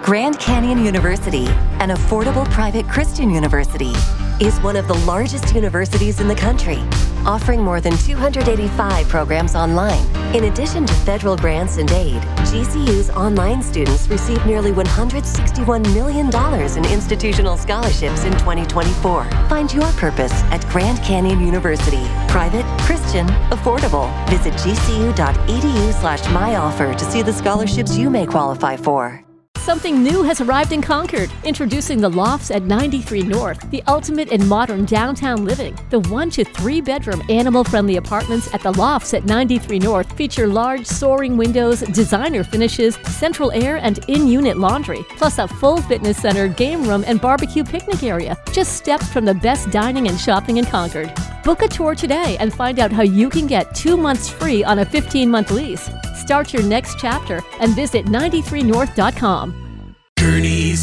Grand Canyon University, an affordable private Christian university, is one of the largest universities in the country, offering more than 285 programs online. In addition to federal grants and aid, GCU's online students receive nearly $161 million in institutional scholarships in 2024. Find your purpose at Grand Canyon University. Private, Christian, affordable. Visit gcu.edu/myoffer to see the scholarships you may qualify for. Something new has arrived in Concord. Introducing the Lofts at 93 North, the ultimate in modern downtown living. The 1 to 3 bedroom animal-friendly apartments at the Lofts at 93 North feature large soaring windows, designer finishes, central air, and in-unit laundry, plus a full fitness center, game room, and barbecue picnic area. Just steps from the best dining and shopping in Concord. Book a tour today and find out how you can get 2 months free on a 15-month lease. Start your next chapter and visit 93north.com. Gurney's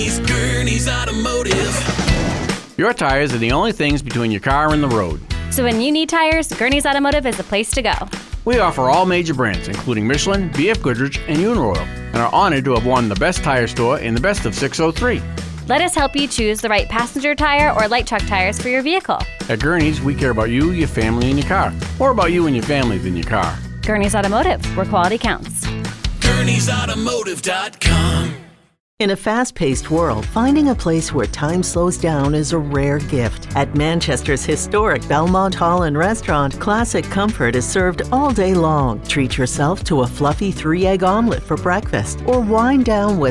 Automotive. Your tires are the only things between your car and the road. So when you need tires, Gurney's Automotive is the place to go. We offer all major brands, including Michelin, BF Goodrich, and Uniroyal, and are honored to have won the Best Tire Store in the Best of 603. Let us help you choose the right passenger tire or light truck tires for your vehicle. At Gurney's, we care about you, your family, and your car. More about you and your family than your car. Gurney's Automotive, where quality counts. Gurney'sAutomotive.com. In a fast-paced world, finding a place where time slows down is a rare gift. At Manchester's historic Belmont Hall and Restaurant, classic comfort is served all day long. Treat yourself to a fluffy 3-egg omelet for breakfast or wind down with